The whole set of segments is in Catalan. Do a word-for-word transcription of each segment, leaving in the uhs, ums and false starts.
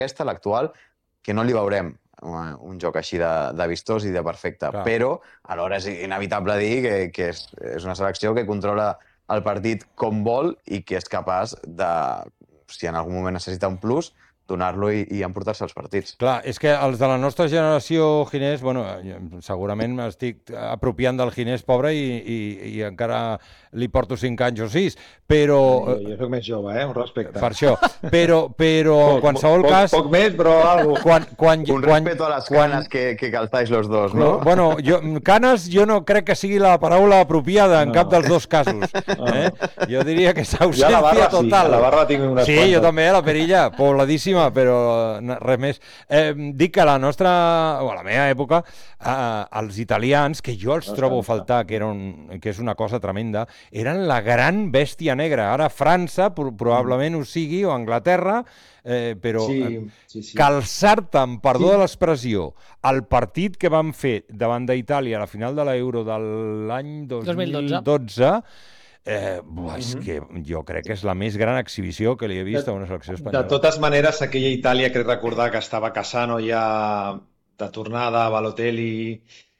aquesta, l'actual, que no li veurem un joc així de, de vistós i de perfecte. Clar. Però alhora és inevitable dir que, que és, és una selecció que controla el partit com vol i que és capaç de, si en algun moment necessita un plus, donar-lo i, i emportar-se els partits. Clar, és que els de la nostra generació, Ginés, bueno, segurament m'estic apropiant del Ginés pobre i, i, i encara li porto cinc anys o sis, però... Jo, jo soc més jove, eh? Un respecte. Per això. Però, però poc, en qualsevol poc, cas... Poc més, però algo. Quan, quan, un quan, respeto a les quan, canes que, que calzáis los dos, no? Bueno, jo, canes jo no crec que sigui la paraula apropiada en no. cap dels dos casos. Eh? Jo diria que és ausència barra, total. Sí, a la barra tinc unes Sí, quantes. Jo també, a la Perilla, pobladíssima, però res més. Eh, dic que a la nostra, o a la meva època, eh, els italians, que jo els no trobo a faltar, que, era un, que és una cosa tremenda, eren la gran bèstia negra. Ara França probablement ho sigui, o Anglaterra, eh, però sí, sí, sí. calçar-te, amb perdó sí. de l'expressió, el partit que van fer davant d'Itàlia a la final de l'Euro de l'any dos mil dotze, Eh, buah, és que jo crec que és la més gran exhibició que li he vist a una selecció espanyola. De totes maneres, aquella Itàlia, crec recordar que estava Cassano ja de tornada, Balotelli,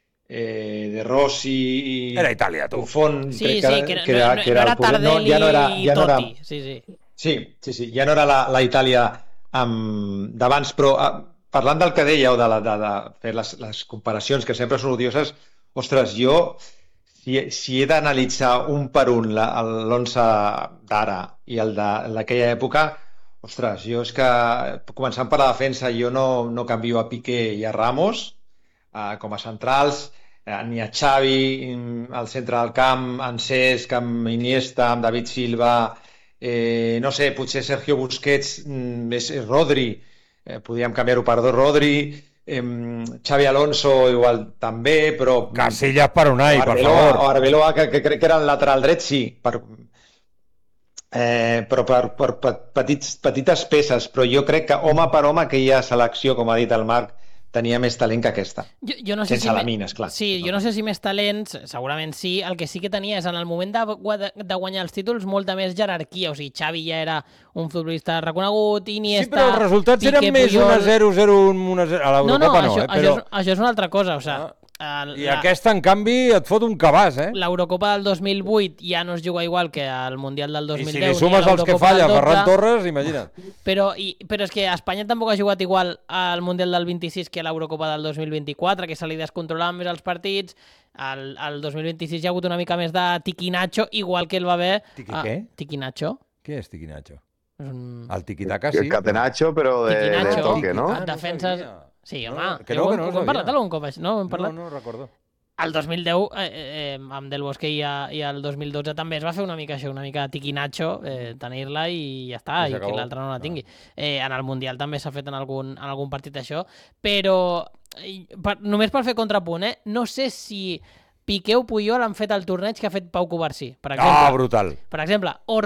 eh, De Rossi... Era Itàlia, tu. Buffon, sí, sí, que, que, era, no, que era, no era Tardelli no, ja no era, ja no era, i Totti. Sí, sí. Sí, sí, sí, ja no era la, la Itàlia um, d'abans, però uh, parlant del que dèieu, de, la, de, de fer les, les comparacions, que sempre són odioses, ostres, jo... Si, si he d'analitzar un per un l'onze d'ara i el d'aquella època, ostres, jo és que, començant per la defensa, jo no, no canvio a Piqué i a Ramos eh, com a centrals, eh, ni a Xavi al centre del camp, en Cesc, amb Iniesta, amb David Silva, eh, no sé, potser Sergio Busquets, és Rodri, eh, podríem canviar-ho per dos Rodri, Eh, Xavi Alonso igual també, però... Casillas per Unai, Arbeloa, per favor. O Arbeloa, que, que crec que era el lateral dret, sí, per, eh, però per, per, per petits, petites peces, però jo crec que home per home aquella selecció, com ha dit el Marc, tenia més talent que aquesta. Jo, jo no sé sense si lamines, clar. Sí, jo no sé si més talents, segurament sí. El que sí que tenia és en el moment de, de guanyar els títols molta més jerarquia. O sigui, Xavi ja era un futbolista reconegut, Iniesta... Sí, però els resultats Piqué, eren més Puyol... un a zero, zero, un a zero... A l'Eurocopa no, no, no, això, eh? Però... això, és, això és una altra cosa, o sigui... Ah. I la... aquesta, en canvi, et fot un cabàs, eh? L'Eurocopa del dos mil vuit ja no es juga igual que el Mundial del dos mil deu. I si li sumes els que falla, Ferran Torres, imagina't. Però, i, però és que Espanya tampoc ha jugat igual al Mundial del vint-i-sis que a l'Eurocopa del dos mil vint-i-quatre, que se li descontrolaven més els partits. Al, al dos mil vint-i-sis hi ha hagut una mica més de tiquinacho, igual que el va haver... Tiqui què? Tiquinacho. Què és tiquinacho? Un... El tiquitaca, sí. El catenaccio, però de, de toque, no? Ah, defenses... No sí, home, no, que no, que no, hem parlat algun cop, no? Hem parlat? No, no recordo. El dos mil deu, eh, eh, amb Del Bosque i, a, i el dos mil dotze també es va fer una mica això, una mica tiquinacho, eh, tenir-la i ja està, i, i que l'altre no la tingui. Eh, en el Mundial també s'ha fet en algun, en algun partit això, però per, només per fer contrapunt, eh, no sé si Piqué o Puyol han fet el torneig que ha fet Pau Covarsí, per exemple. Ah, brutal! Per exemple, o,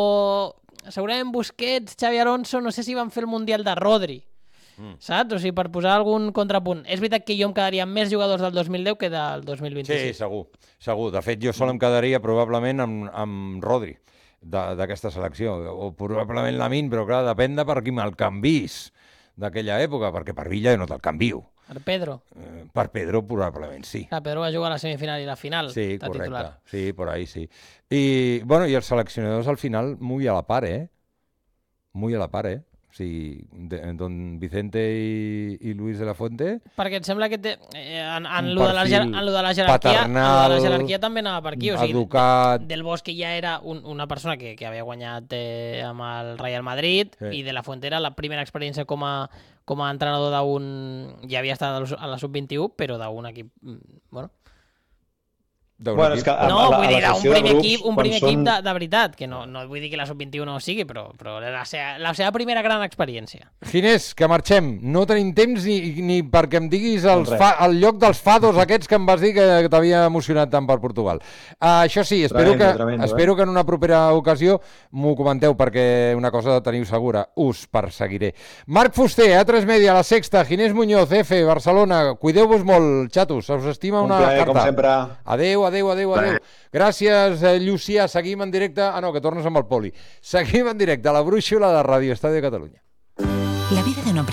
o segurament Busquets, Xavi Alonso, no sé si van fer el Mundial de Rodri. Mm. Saps? O sigui, per posar algun contrapunt. És veritat que jo em quedaria amb més jugadors del dos mil deu que del dos mil vint-i-sis. Sí, segur. segur. De fet, jo sol em quedaria probablement amb, amb Rodri d'aquesta selecció. O probablement Lamine, però clar, depèn de per qui me'l canvis d'aquella època, perquè per Villa no te'l canvio. Per Pedro? Eh, per Pedro probablement sí. Ah, Pedro va jugar a la semifinal i la final. Sí, de correcte. Titular. Sí, por ahí sí. I, bueno, i els seleccionadors al final muy a la par, eh? Muy a la par, eh? O sigui, de, don Vicente i, i Luis de la Fuente... Perquè et sembla que té... Eh, en, en, lo de la, en lo de la jerarquia paternal, en lo de la jerarquia també anava per aquí. O sigui, educat... Del Bosque ja era un, una persona que, que havia guanyat eh, amb el Real Madrid sí. I de la Fuente era la primera experiència com a, com a entrenador d'un... Ja havia estat a la sub vint-i-u, però d'un equip... Bueno... Bueno, és que a, no, a la, vull dir, a la un primer grups, equip, un primer són... equip de, de veritat, que no, no vull dir que la sub vint-i-u no ho sigui, però, però la, seva, la seva primera gran experiència. Ginés, que marxem. No tenim temps ni, ni perquè em diguis els fa, el lloc dels fados aquests que em vas dir que, que t'havia emocionat tant per Portugal. Uh, això sí, espero, tremendo, que, tremendo, espero eh? que en una propera ocasió m'ho comenteu, perquè una cosa teniu segura, us perseguiré. Marc Fuster, A tres Media, La Sexta, Ginés Muñoz, F, Barcelona. Cuideu-vos molt, xatos, us estima una plaer, carta. Com sempre. Adéu, adéu, adéu, adéu. Gràcies, eh, Llucià. Seguim en directe... Ah, no, que tornes amb el Poli. Seguim en directe a la brúixola de Ràdio Estadi de Catalunya. La vida de un